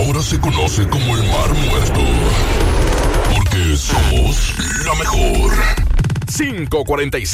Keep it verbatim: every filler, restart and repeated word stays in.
ahora se conoce como el Mar Muerto. Porque somos la mejor. cinco cuarenta y cinco